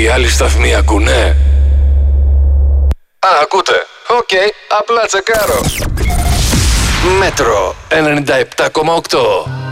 οι άλλοι σταθμοί ακούνε? Ακούτε. Οκ, απλά τσεκάρω. Μέτρο 97,8.